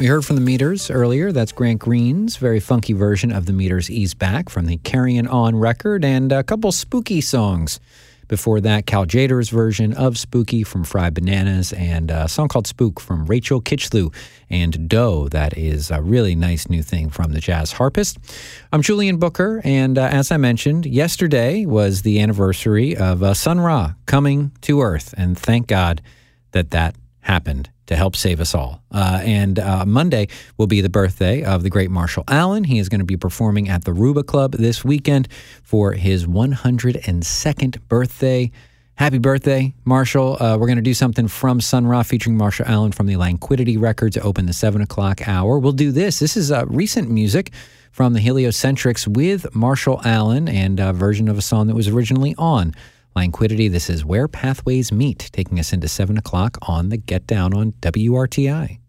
We heard from the Meters earlier. That's Grant Green's very funky version of the Meters' Ease Back from the Carrying On record, and a couple spooky songs. Before that, Cal Jader's version of Spooky from Fried Bananas, and a song called Spook from Rachel Kitchlew and Doe. That is a really nice new thing from the jazz harpist. I'm Julian Booker, and as I mentioned, yesterday was the anniversary of Sun Ra coming to Earth, and thank God that happened to help save us all. And Monday will be the birthday of the great Marshall Allen. He is going to be performing at the Ruba Club this weekend for his 102nd birthday. Happy birthday, Marshall. We're going to do something from Sun Ra featuring Marshall Allen from the Languidity record to open the 7 o'clock hour. We'll do this. This is recent music from the Heliocentrics with Marshall Allen, and a version of a song that was originally on Languidity. This is Where Pathways Meet, taking us into 7 o'clock on the Get Down on WRTI.